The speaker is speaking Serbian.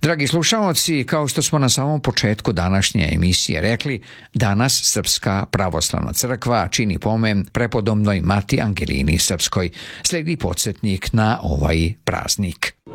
Dragi slušaoci, kao što smo na samom početku današnje emisije rekli, danas Srpska pravoslavna crkva čini pomen prepodobnoj Mati Angelini Srpskoj. Sledi podsjetnik na ovaj praznik.